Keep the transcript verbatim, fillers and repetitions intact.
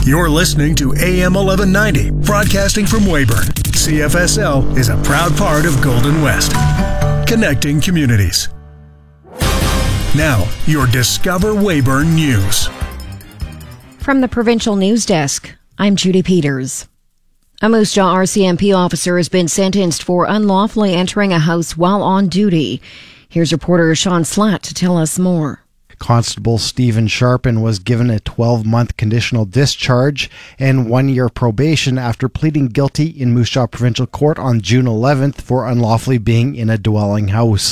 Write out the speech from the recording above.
You're listening to A M eleven ninety, broadcasting from Weyburn. C F S L is a proud part of Golden West, connecting communities. Now, your Discover Weyburn News. From the Provincial News Desk, I'm Judy Peters. A Moose Jaw R C M P officer has been sentenced for unlawfully entering a house while on duty. Here's reporter Sean Slatt to tell us more. Constable Stephen Sharpen was given a twelve-month conditional discharge and one-year probation after pleading guilty in Moose Jaw Provincial Court on June eleventh for unlawfully being in a dwelling house.